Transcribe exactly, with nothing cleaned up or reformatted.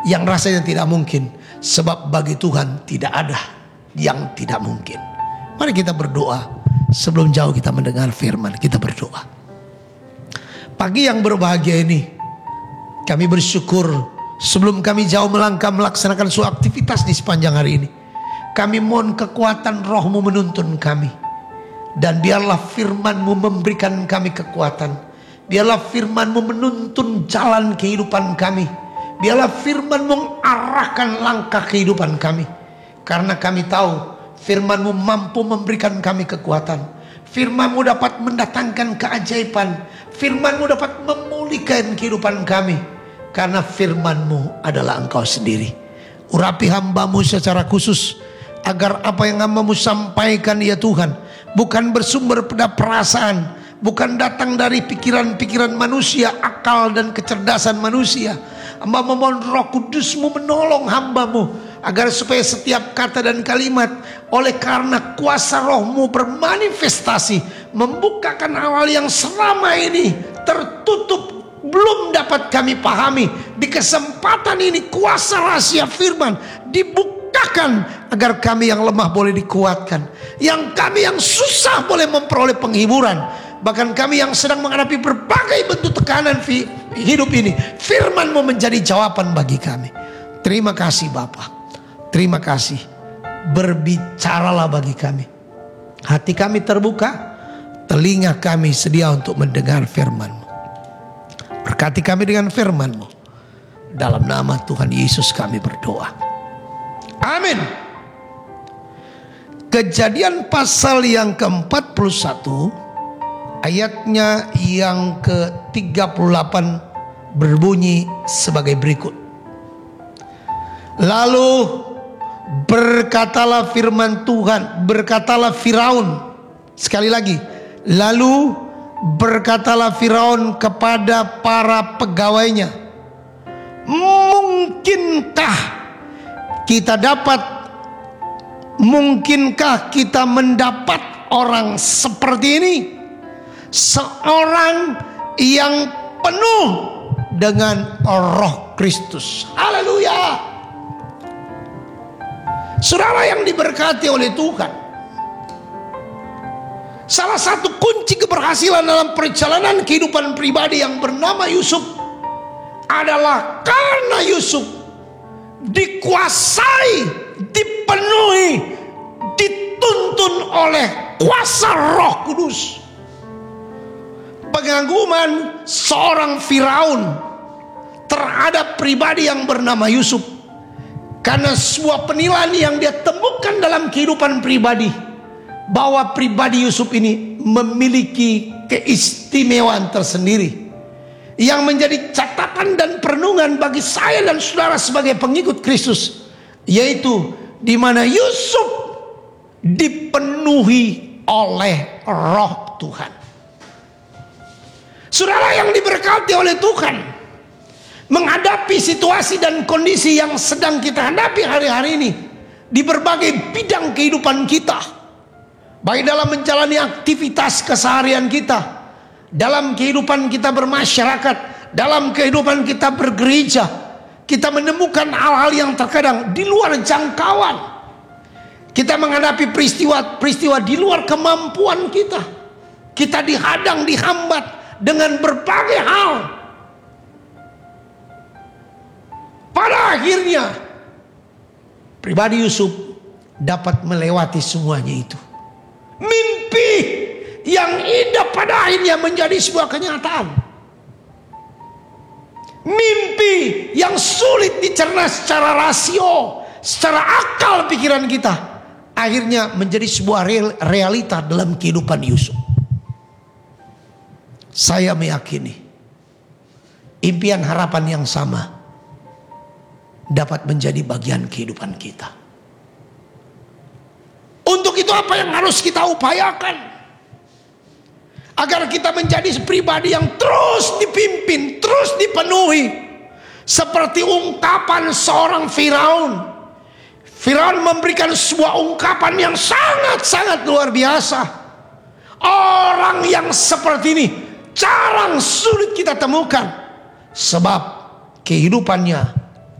yang rasanya tidak mungkin. Sebab bagi Tuhan tidak ada yang tidak mungkin. Mari kita berdoa. Sebelum jauh kita mendengar firman, kita berdoa. Pagi yang berbahagia ini, kami bersyukur sebelum kami jauh melangkah melaksanakan suatu aktivitas di sepanjang hari ini. Kami mohon kekuatan Roh-Mu menuntun kami. Dan biarlah firman-Mu memberikan kami kekuatan. Biarlah firman-Mu menuntun jalan kehidupan kami. Biarlah firman mengarahkan langkah kehidupan kami. Karena kami tahu firman-Mu mampu memberikan kami kekuatan. Firman-Mu dapat mendatangkan keajaiban. Firman-Mu dapat memulihkan kehidupan kami. Karena firman-Mu adalah Engkau sendiri. Urapi hamba-Mu secara khusus. Agar apa yang hamba-Mu sampaikan ya Tuhan, bukan bersumber pada perasaan, bukan datang dari pikiran-pikiran manusia, akal dan kecerdasan manusia. Hamba memohon Roh Kudus-Mu menolong hamba-Mu, agar supaya setiap kata dan kalimat oleh karena kuasa Roh-Mu bermanifestasi, membukakan hal-hal yang selama ini tertutup, belum dapat kami pahami. Di kesempatan ini kuasa rahasia firman dibukakan, agar kami yang lemah boleh dikuatkan, yang kami yang susah boleh memperoleh penghiburan. Bahkan kami yang sedang menghadapi berbagai bentuk tekanan hidup ini, firman-Mu menjadi jawaban bagi kami. Terima kasih Bapa. Terima kasih. Berbicaralah bagi kami. Hati kami terbuka, telinga kami sedia untuk mendengar firman-Mu. Berkati kami dengan firman-Mu. Dalam nama Tuhan Yesus kami berdoa. Amin. Kejadian pasal yang ke empat puluh satu, ayatnya yang ke tiga puluh delapan berbunyi sebagai berikut. Lalu berkatalah firman Tuhan, berkatalah Firaun. Sekali lagi, lalu berkatalah Firaun kepada para pegawainya, mungkinkah kita dapat, mungkinkah kita mendapat orang seperti ini? Seorang yang penuh dengan Roh Kristus. Haleluya. Saudara yang diberkati oleh Tuhan, salah satu kunci keberhasilan dalam perjalanan kehidupan pribadi yang bernama Yusuf adalah karena Yusuf dikuasai, dipenuhi, dituntun oleh kuasa Roh Kudus. Pengaguman seorang Firaun terhadap pribadi yang bernama Yusuf, karena sebuah penilaian yang dia temukan dalam kehidupan pribadi, bahwa pribadi Yusuf ini memiliki keistimewaan tersendiri, yang menjadi catatan dan perenungan bagi saya dan saudara sebagai pengikut Kristus, yaitu di mana Yusuf dipenuhi oleh Roh Tuhan. Saudara yang diberkati oleh Tuhan, menghadapi situasi dan kondisi yang sedang kita hadapi hari-hari ini di berbagai bidang kehidupan kita, baik dalam menjalani aktivitas keseharian kita, dalam kehidupan kita bermasyarakat, dalam kehidupan kita bergereja, kita menemukan hal-hal yang terkadang di luar jangkauan. Kita menghadapi peristiwa-peristiwa di luar kemampuan kita. Kita dihadang, dihambat dengan berbagai hal. Pada akhirnya pribadi Yusuf dapat melewati semuanya itu. Mimpi yang indah pada akhirnya menjadi sebuah kenyataan. Mimpi yang sulit dicerna secara rasio, secara akal pikiran kita, akhirnya menjadi sebuah real, realita dalam kehidupan Yusuf. Saya meyakini impian harapan yang sama dapat menjadi bagian kehidupan kita. Untuk itu apa yang harus kita upayakan? Agar kita menjadi pribadi yang terus dipimpin, terus dipenuhi. Seperti ungkapan seorang Firaun. Firaun memberikan sebuah ungkapan yang sangat-sangat luar biasa. Orang yang seperti ini jarang, sulit kita temukan. Sebab kehidupannya